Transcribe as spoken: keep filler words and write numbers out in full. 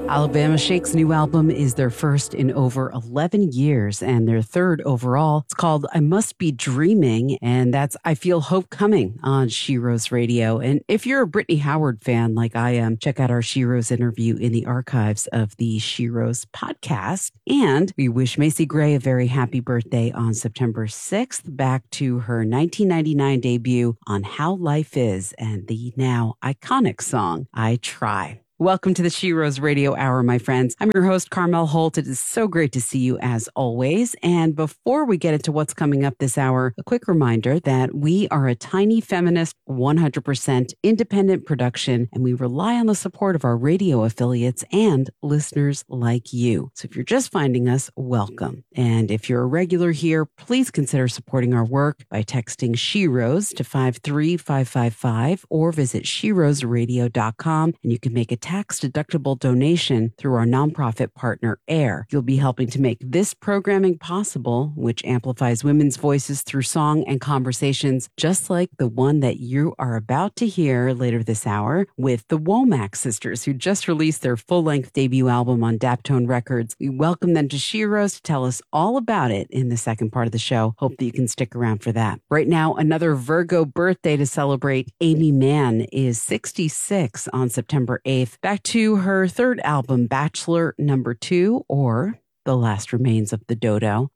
Alabama Shake's new album is their first in over eleven years and their third overall. It's called I Must Be Dreaming, and that's I Feel Hope Coming on She Rose Radio. And if you're a Brittany Howard fan like I am, check out our She Rose interview in the archives of the She Rose podcast. And we wish Macy Gray a very happy birthday on September sixth, back to her nineteen ninety-nine debut on How Life Is and the now iconic song, I Try. Welcome to the She Rose Radio Hour, my friends. I'm your host, Carmel Holt. It is so great to see you as always. And before we get into what's coming up this hour, a quick reminder that we are a tiny feminist, one hundred percent independent production, and we rely on the support of our radio affiliates and listeners like you. So if you're just finding us, welcome. And if you're a regular here, please consider supporting our work by texting She Rose to five three five five five or visit she rose radio dot com, and you can make a tax-deductible donation through our nonprofit partner, AIR. You'll be helping to make this programming possible, which amplifies women's voices through song and conversations, just like the one that you are about to hear later this hour with the Womack sisters, who just released their full-length debut album on Daptone Records. We welcome them to She Rose to tell us all about it in the second part of the show. Hope that you can stick around for that. Right now, another Virgo birthday to celebrate. Aimee Mann is sixty-six on September eighth. Back to her third album, Bachelor Number Two, or The Last Remains of the Dodo.